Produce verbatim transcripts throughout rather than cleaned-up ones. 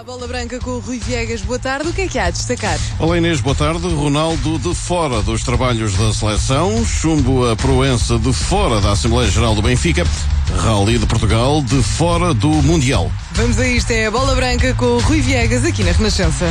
Bola Branca com o Rui Viegas. Boa tarde. O que é que há a destacar? Olá Inês, boa tarde. Ronaldo de fora dos trabalhos da seleção, chumbo a Proença de fora da Assembleia Geral do Benfica, Rally de Portugal de fora do Mundial. Vamos a isto, é a Bola Branca com o Rui Viegas aqui na Renascença.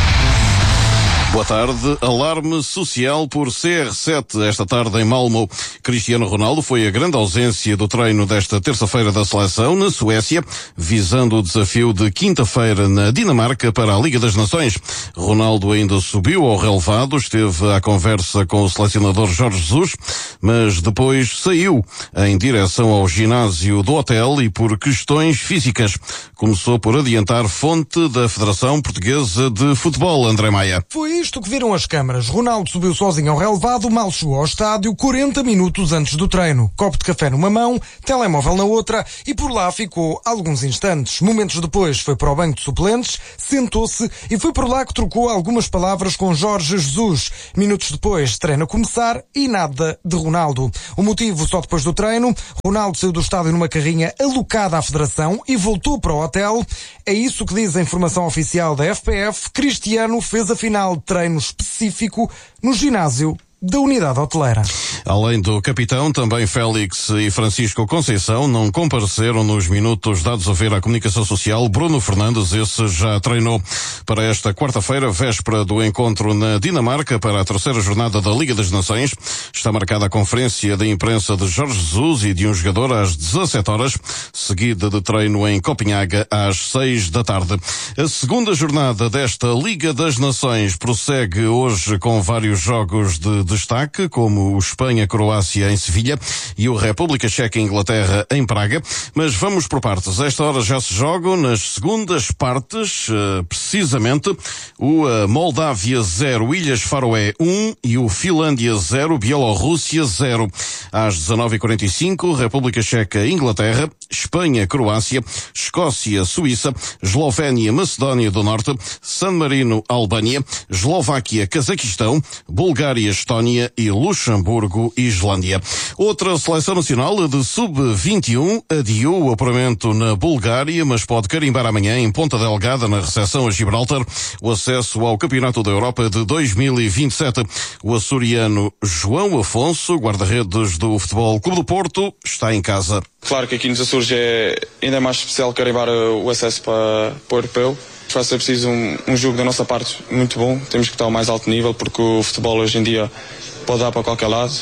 Boa tarde. Alarme social por C R sete esta tarde em Malmö. Cristiano Ronaldo foi a grande ausência do treino desta terça-feira da seleção na Suécia, visando o desafio de quinta-feira na Dinamarca para a Liga das Nações. Ronaldo ainda subiu ao relevado, esteve à conversa com o selecionador Jorge Jesus, mas depois saiu em direção ao ginásio do hotel e por questões físicas. Começou por adiantar fonte da Federação Portuguesa de Futebol, André Maia. Foi isto que viram as câmaras. Ronaldo subiu sozinho ao relevado, mal chegou ao estádio quarenta minutos antes do treino. Copo de café numa mão, telemóvel na outra e por lá ficou alguns instantes. Momentos depois foi para o banco de suplentes, sentou-se e foi por lá que trocou algumas palavras com Jorge Jesus. Minutos depois, treino a começar e nada de Ronaldo. O motivo só depois do treino. Ronaldo saiu do estádio numa carrinha alocada à Federação e voltou para o hotel. É isso que diz a informação oficial da F P F. Cristiano fez a final de treino específico no ginásio da unidade hoteleira. Além do capitão, também Félix e Francisco Conceição não compareceram nos minutos dados a ver à comunicação social. Bruno Fernandes, esse já treinou para esta quarta-feira, véspera do encontro na Dinamarca para a terceira jornada da Liga das Nações. Está marcada a conferência de imprensa de Jorge Jesus e de um jogador às dezassete horas, seguida de treino em Copenhaga às seis da tarde. A segunda jornada desta Liga das Nações prossegue hoje com vários jogos de destaque, como o Espanha-Croácia em Sevilha e o República Checa-Inglaterra em Praga. Mas vamos por partes. A esta hora já se jogam nas segundas partes, precisamente, o Moldávia zero, Ilhas Faroé um e o Finlândia zero, Bielorrússia zero. Às dezenove e quarenta e cinco, República Checa-Inglaterra, Espanha-Croácia, Escócia-Suíça, Eslovénia-Macedónia do Norte, San Marino-Albânia, Eslováquia-Cazaquistão, Bulgária-Estónia e Luxemburgo-Islândia. Outra seleção nacional de sub vinte e um adiou o apuramento na Bulgária, mas pode carimbar amanhã em Ponta Delgada, na recepção a Gibraltar, o acesso ao Campeonato da Europa de dois mil e vinte e sete. O açoriano João Afonso, guarda-redes do Futebol Clube do Porto, está em casa. Claro que aqui nos Açores é ainda mais especial carimbar o acesso para, para o europeu. Vai ser preciso um, um jogo da nossa parte muito bom. Temos que estar ao mais alto nível, porque o futebol hoje em dia pode dar para qualquer lado.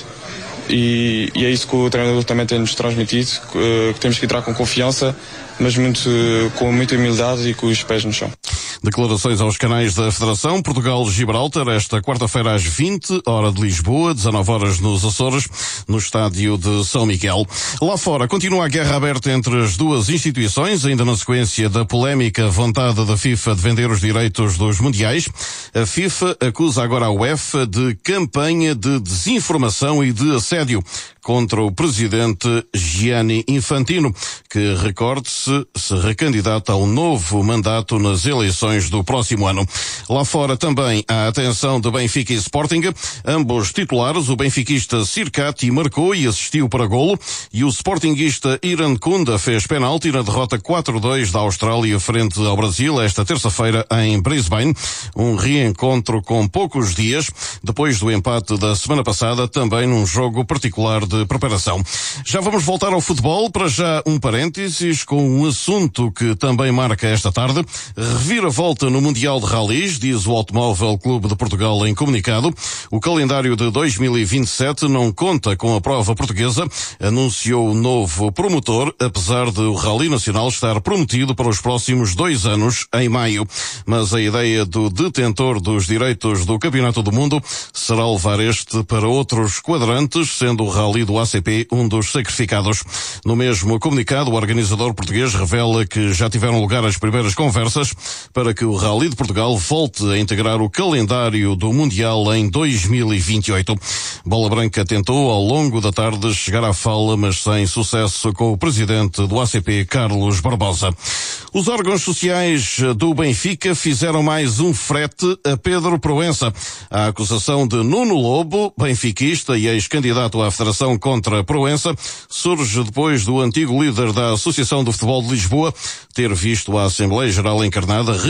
E, e é isso que o treinador também tem-nos transmitido, que, que temos que entrar com confiança, mas muito, com muita humildade e com os pés no chão. Declarações aos canais da Federação. Portugal-Gibraltar, esta quarta-feira às vinte, hora de Lisboa, dezanove horas nos Açores, no estádio de São Miguel. Lá fora, continua a guerra aberta entre as duas instituições, ainda na sequência da polémica vontade da FIFA de vender os direitos dos mundiais. A FIFA acusa agora a UEFA de campanha de desinformação e de assédio contra o presidente Gianni Infantino, que, recorde-se, se recandidata ao novo mandato nas eleições do próximo ano. Lá fora também há atenção de Benfica e Sporting. Ambos titulares, o benfiquista Sirkati marcou e assistiu para golo, e o sportinguista Iran Kunda fez penalti na derrota quatro a dois da Austrália frente ao Brasil esta terça-feira em Brisbane. Um reencontro com poucos dias, depois do empate da semana passada, também num jogo particular de preparação. Já vamos voltar ao futebol, para já um parênteses com um assunto que também marca esta tarde. Reviravolta no Mundial de Rallys, diz o Automóvel Clube de Portugal em comunicado. O calendário de dois mil e vinte e sete não conta com a prova portuguesa, anunciou o novo promotor, apesar de o Rally Nacional estar prometido para os próximos dois anos, em maio. Mas a ideia do detentor dos direitos do Campeonato do Mundo será levar este para outros quadrantes, sendo o Rally do A C P um dos sacrificados. No mesmo comunicado, o organizador português revela que já tiveram lugar as primeiras conversas para que o Rally de Portugal volte a integrar o calendário do Mundial em dois mil e vinte e oito. Bola Branca tentou ao longo da tarde chegar à fala, mas sem sucesso, com o presidente do A C P, Carlos Barbosa. Os órgãos sociais do Benfica fizeram mais um frete a Pedro Proença. A acusação de Nuno Lobo, benfiquista e ex-candidato à Federação contra Proença, surge depois do antigo líder da Associação do Futebol de Lisboa ter visto a Assembleia Geral encarnada rejeitar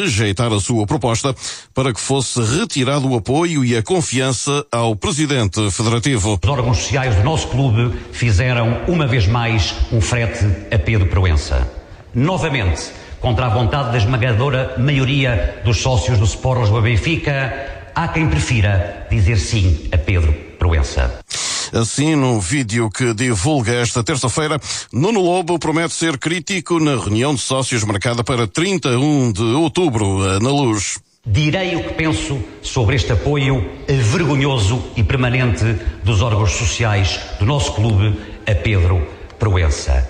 rejeitar a sua proposta para que fosse retirado o apoio e a confiança ao presidente federativo. Os órgãos sociais do nosso clube fizeram uma vez mais um frete a Pedro Proença. Novamente, contra a vontade da esmagadora maioria dos sócios do Sport Lisboa Benfica, há quem prefira dizer sim a Pedro Proença. Assim, num vídeo que divulga esta terça-feira, Nuno Lobo promete ser crítico na reunião de sócios marcada para trinta e um de outubro, na Luz. Direi o que penso sobre este apoio vergonhoso e permanente dos órgãos sociais do nosso clube a Pedro Proença.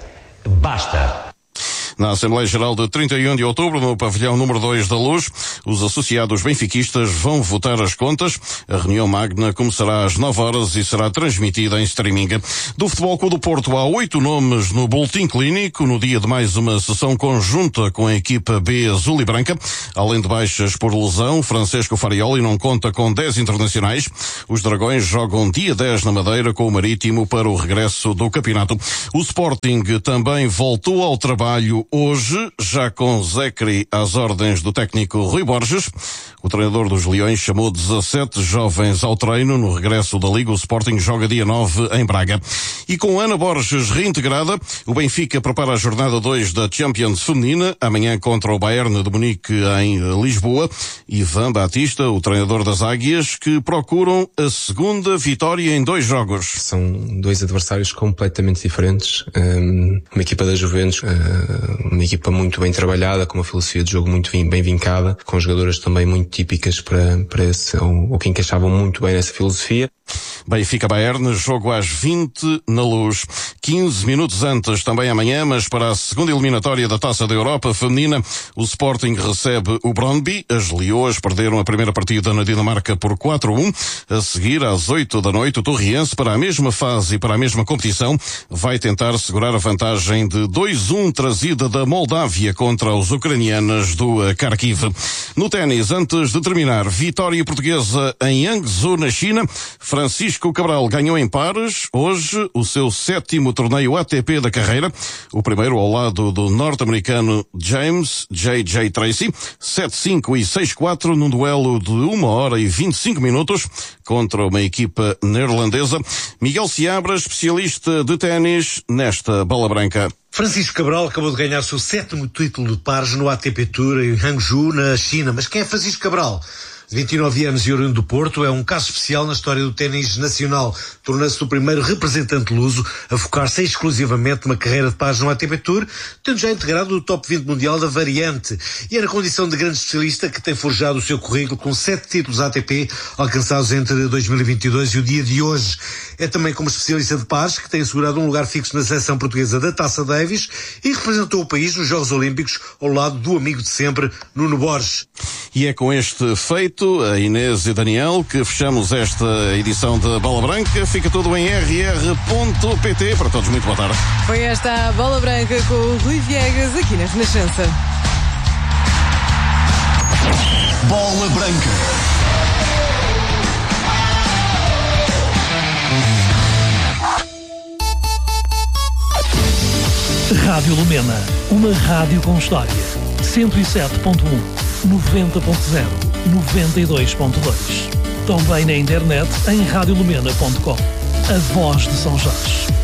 Basta! Na Assembleia Geral de trinta e um de outubro, no pavilhão número dois da Luz, os associados benfiquistas vão votar as contas. A reunião magna começará às nove horas e será transmitida em streaming. Do Futebol Clube do Porto, há oito nomes no boletim clínico, no dia de mais uma sessão conjunta com a equipa B azul e branca. Além de baixas por lesão, Francesco Farioli não conta com dez internacionais. Os Dragões jogam dia dez na Madeira com o Marítimo para o regresso do campeonato. O Sporting também voltou ao trabalho hoje, já com Zecri às ordens do técnico Rui Borges. O treinador dos Leões chamou dezassete jovens ao treino. No regresso da Liga, o Sporting joga dia nove em Braga. E com Ana Borges reintegrada, o Benfica prepara a jornada dois da Champions Feminina, amanhã contra o Bayern de Munique em Lisboa. Ivan Batista, o treinador das Águias, que procuram a segunda vitória em dois jogos. São dois adversários completamente diferentes. Um, uma equipa da Juventus, uh, uma equipa muito bem trabalhada, com uma filosofia de jogo muito bem vincada, com jogadoras também muito típicas para, para esse, ou, ou que encaixavam muito bem nessa filosofia. Benfica-Bayern, jogo às vinte na Luz. quinze minutos antes, também amanhã, mas para a segunda eliminatória da Taça da Europa feminina, o Sporting recebe o Brøndby. As Leoas perderam a primeira partida na Dinamarca por quatro a um. A seguir, às oito da noite, o Torriense, para a mesma fase e para a mesma competição, vai tentar segurar a vantagem de dois a um trazida da Moldávia contra os ucranianas do Kharkiv. No ténis, antes de terminar, vitória portuguesa em Hangzhou, na China. Francisco Cabral ganhou em pares hoje o seu sétimo torneio A T P da carreira, o primeiro ao lado do norte-americano James J J Tracy, sete cinco e seis quatro num duelo de uma hora e vinte e cinco minutos contra uma equipa neerlandesa. Miguel Seabra, especialista de ténis, nesta bola branca. Francisco Cabral acabou de ganhar o seu sétimo título de pares no A T P Tour em Hangzhou, na China. Mas quem é Francisco Cabral? De vinte e nove anos e oriundo do Porto, é um caso especial na história do ténis nacional. Torna-se o primeiro representante luso a focar-se exclusivamente numa carreira de pares no A T P Tour, tendo já integrado o top vinte mundial da variante. E é na condição de grande especialista que tem forjado o seu currículo com sete títulos A T P, alcançados entre dois mil e vinte e dois e o dia de hoje. É também como especialista de pares que tem assegurado um lugar fixo na seleção portuguesa da Taça Davis e representou o país nos Jogos Olímpicos ao lado do amigo de sempre, Nuno Borges. E é com este feito, a Inês e Daniel, que fechamos esta edição de Bola Branca. Fica tudo em r r ponto p t. Para todos, muito boa tarde. Foi esta a Bola Branca com o Rui Viegas aqui na Renascença. Bola Branca. Rádio Lumena, uma rádio com história. cento e sete ponto um, noventa ponto zero, noventa e dois ponto dois. Também na internet em rádio lumena ponto com. A voz de São Jorge.